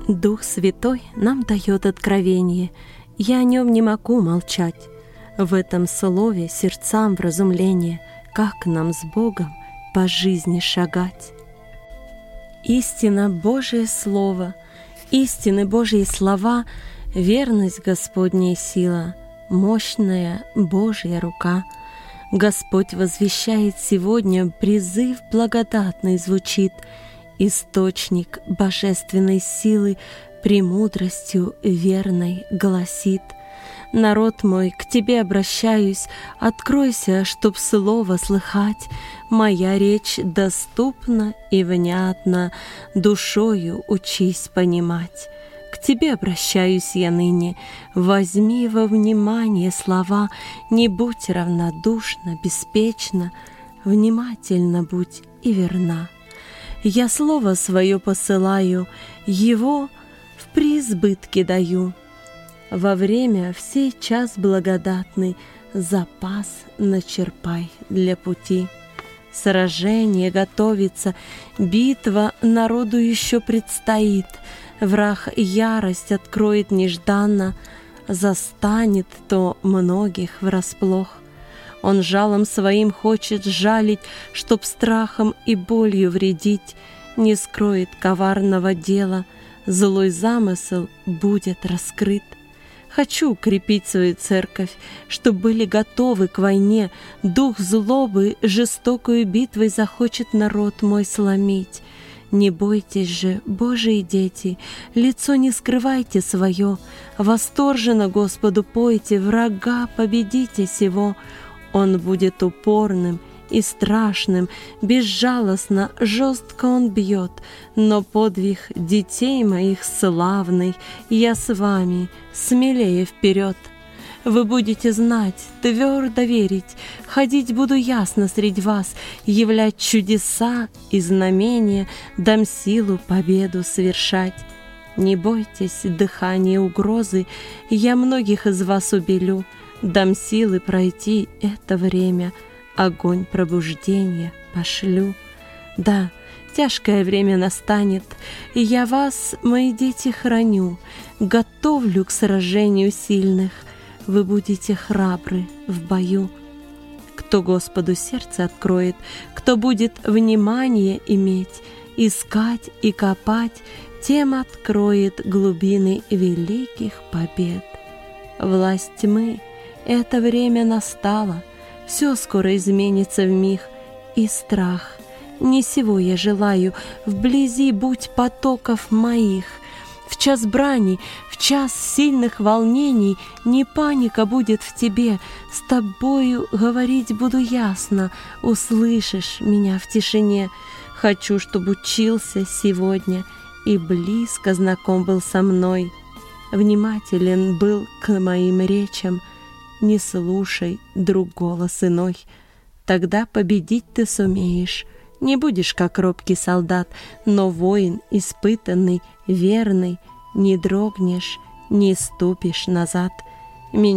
Дух Святой нам дает откровение, я о нем не могу молчать. В этом слове сердцам вразумление, как нам с Богом по жизни шагать. Истина Божие Слово, истины Божьи слова, верность Господняя сила, мощная Божья рука. Господь возвещает сегодня, призыв благодатный звучит, источник божественной силы премудростью верной гласит. Народ мой, к тебе обращаюсь, откройся, чтоб слово слыхать. Моя речь доступна и внятна, душою учись понимать. К тебе обращаюсь я ныне, возьми во внимание слова, не будь равнодушна, беспечна, внимательно будь и верна. Я слово свое посылаю, его в преизбытке даю. Во время в сей час благодатный запас начерпай для пути. Сражение готовится, битва народу еще предстоит. Враг ярость откроет нежданно, застанет то многих врасплох. Он жалом своим хочет жалить, чтоб страхом и болью вредить, не скроет коварного дела, злой замысел будет раскрыт. Хочу укрепить свою церковь, чтоб были готовы к войне. Дух злобы жестокую битвой захочет народ мой сломить. Не бойтесь же, Божии дети, лицо не скрывайте свое, восторженно Господу пойте, врага победите сего. Он будет упорным и страшным, безжалостно, жестко он бьет, но подвиг детей моих славный, я с вами, смелее вперед. Вы будете знать, твердо верить, ходить буду ясно средь вас, являть чудеса и знамения, дам силу победу совершать. Не бойтесь дыхания угрозы, я многих из вас убелю, дам силы пройти это время, огонь пробуждения пошлю. Да, тяжкое время настанет, и я вас, мои дети, храню, готовлю к сражению сильных. Вы будете храбры в бою. Кто Господу сердце откроет, кто будет внимание иметь, искать и копать, тем откроет глубины великих побед. Власть тьмы — это время настало, все скоро изменится вмиг, и страх. Не сего я желаю, вблизи будь потоков моих. В час брани, в час сильных волнений не паника будет в тебе, с тобою говорить буду ясно, услышишь меня в тишине. Хочу, чтоб учился сегодня и близко знаком был со мной, внимателен был к моим речам, не слушай друг голос иной. Тогда победить ты сумеешь, не будешь как робкий солдат, но воин испытанный, верный, не дрогнешь, не ступишь назад.